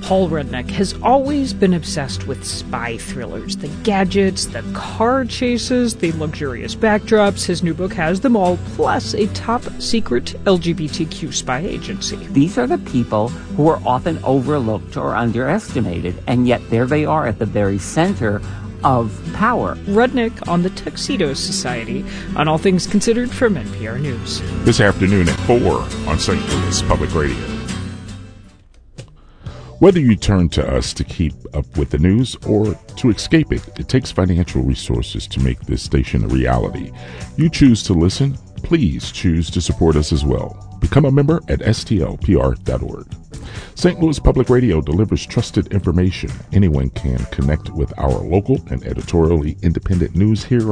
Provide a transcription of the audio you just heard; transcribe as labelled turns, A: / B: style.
A: Paul Rudnick has always been obsessed with spy thrillers. The gadgets, the car chases, the luxurious backdrops. His new book has them all, plus a top-secret LGBTQ spy agency.
B: These are the people who are often overlooked or underestimated, and yet there they are at the very center of power.
A: Rudnick on the Tuxedo Society, on All Things Considered from NPR News.
C: This afternoon at 4 on St. Louis Public Radio. Whether you turn to us to keep up with the news or to escape it, it takes financial resources to make this station a reality. You choose to listen, please choose to support us as well. Become a member at stlpr.org. St. Louis Public Radio delivers trusted information. Anyone can connect with our local and editorially independent news here